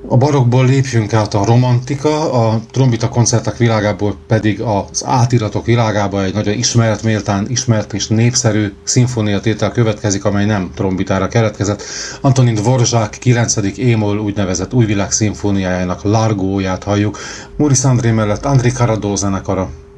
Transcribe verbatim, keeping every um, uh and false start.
A barokkból lépjünk át a romantika, a trombita koncertek világából pedig az átiratok világába egy nagyon ismert, méltán ismert és népszerű szimfóniatétel következik, amely nem trombitára keletkezett. Antonin Dvorzsák kilencedik émol úgynevezett újvilág szimfóniájának Largóját halljuk. Maurice André mellett André Caradol zenekara.